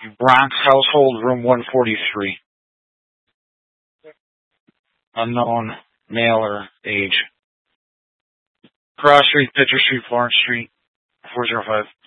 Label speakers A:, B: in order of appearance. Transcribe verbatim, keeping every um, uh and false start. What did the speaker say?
A: Bronx household, room one forty-three. Unknown, male or age. Cross Street, Pitcher Street, Florence Street, four zero five.